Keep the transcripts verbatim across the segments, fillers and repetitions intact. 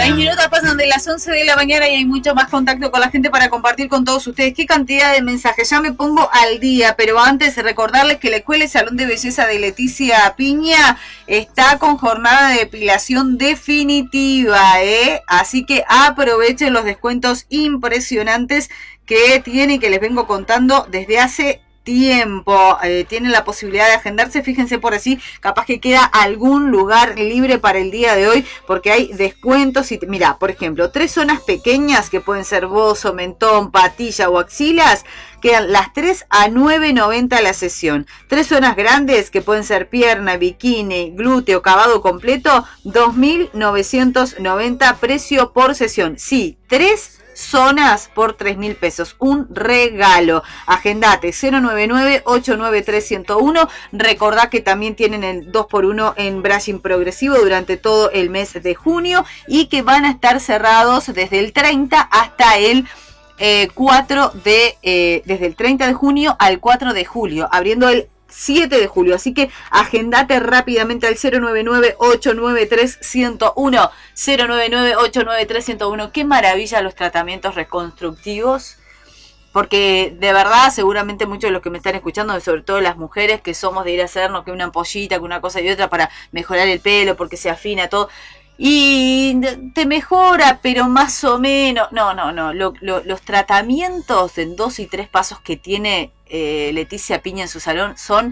Seis minutos pasan de las once de la mañana y hay mucho más contacto con la gente para compartir con todos ustedes. Qué cantidad de mensajes, ya me pongo al día, pero antes de recordarles que la Escuela y Salón de Belleza de Leticia Piña está con jornada de depilación definitiva, ¿eh? Así que aprovechen los descuentos impresionantes que tiene y que les vengo contando desde hace tiempo. Eh, tienen la posibilidad de agendarse, fíjense por así, capaz que queda algún lugar libre para el día de hoy, porque hay descuentos. Y mira, por ejemplo, tres zonas pequeñas que pueden ser bozo, mentón, patilla o axilas, quedan las tres a nueve noventa la sesión. Tres zonas grandes que pueden ser pierna, bikini, glúteo, cavado completo, dos mil novecientos noventa precio por sesión. Sí, tres zonas por tres mil pesos, un regalo. Agendate cero nueve nueve, ocho nueve tres, uno cero uno. Recordá que también tienen el dos por uno en brushing progresivo durante todo el mes de junio y que van a estar cerrados desde el treinta hasta el eh, cuatro de eh, desde el treinta de junio al cuatro de julio, abriendo el siete de julio, así que agendate rápidamente al cero nueve nueve, ocho nueve tres, uno cero uno, cero nueve nueve, ocho nueve tres, uno cero uno. Qué maravilla los tratamientos reconstructivos, porque de verdad seguramente muchos de los que me están escuchando, sobre todo las mujeres que somos de ir a hacernos que una ampollita, que una cosa y otra para mejorar el pelo, porque se afina todo, y te mejora, pero más o menos, no, no, no, lo, lo, los tratamientos en dos y tres pasos que tiene eh, Leticia Piña en su salón son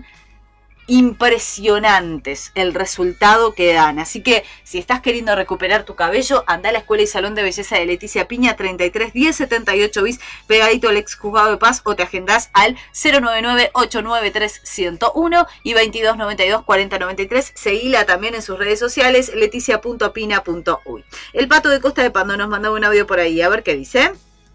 impresionantes el resultado que dan. Así que si estás queriendo recuperar tu cabello, anda a la Escuela y Salón de Belleza de Leticia Piña, treinta y tres diez setenta y ocho bis, pegadito al ex juzgado de paz, o te agendás al cero nueve nueve, ocho nueve tres, uno cero uno y veintidós noventa y dos, cuarenta noventa y tres. Seguila también en sus redes sociales, leticia punto pina punto uy. El Pato de Costa de Pando nos mandaba un audio por ahí, a ver qué dice.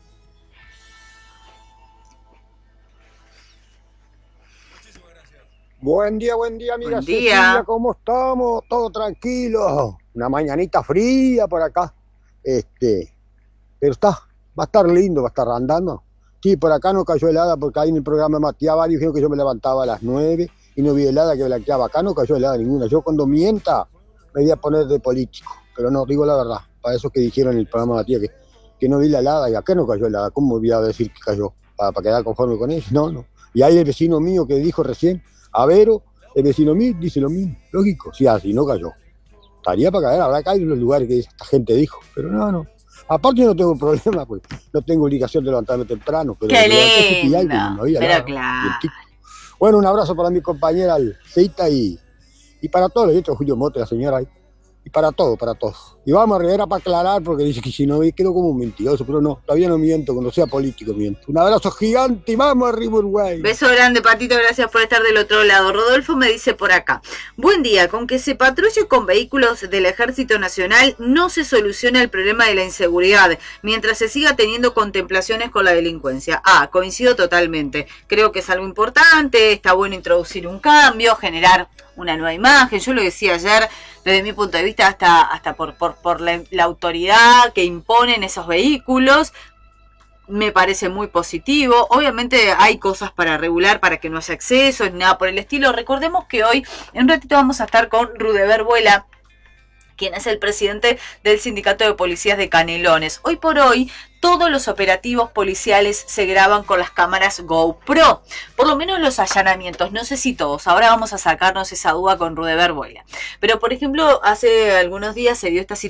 Buen día, buen día, amiga buen día. Cecilia, ¿cómo estamos? Todo tranquilo. Una mañanita fría por acá. Este, pero está, va a estar lindo, va a estar andando. Sí, por acá no cayó helada porque ahí en el programa de Matías varios dijeron que yo me levantaba a las nueve y no vi helada que blanqueaba. Acá no cayó helada ninguna. Yo cuando mienta me voy a poner de político, pero no, digo la verdad. Para eso que dijeron en el programa de Matías que, que no vi la helada y acá no cayó helada. ¿Cómo voy a decir que cayó? ¿Para, para quedar conforme con eso? No, no. Y ahí el vecino mío que dijo recién, Avero, el vecino mío dice lo mismo, lógico, si así no cayó. Estaría para caer, habrá caído en los lugares que esta gente dijo, pero no, no. Aparte yo no tengo problema, pues no tengo obligación de levantarme temprano. Pero ¡qué lindo! Hay, no pero nada, claro. Bueno, un abrazo para mi compañera Cita y, y para todos los otros, Julio Mote, la señora ahí. Y para todo, para todos. Y vamos a Rivera para aclarar, porque dice que si no, quedo como un mentiroso, pero no, todavía no miento, cuando sea político miento. Un abrazo gigante y vamos arriba, Uruguay. Beso grande, Patito, gracias por estar del otro lado. Rodolfo me dice por acá: buen día, con que se patrulle con vehículos del Ejército Nacional no se soluciona el problema de la inseguridad, mientras se siga teniendo contemplaciones con la delincuencia. Ah, coincido totalmente. Creo que es algo importante, está bueno introducir un cambio, generar una nueva imagen. Yo lo decía ayer, desde mi punto de vista, hasta, hasta por, por, por la, la autoridad que imponen esos vehículos, me parece muy positivo. Obviamente hay cosas para regular para que no haya excesos, nada por el estilo. Recordemos que hoy, en un ratito, vamos a estar con Rudeber Vuela, quien es el presidente del Sindicato de Policías de Canelones. Hoy por hoy, todos los operativos policiales se graban con las cámaras GoPro. Por lo menos los allanamientos, no sé si todos. Ahora vamos a sacarnos esa duda con Rudeber Vuela. Pero, por ejemplo, hace algunos días se dio esta situación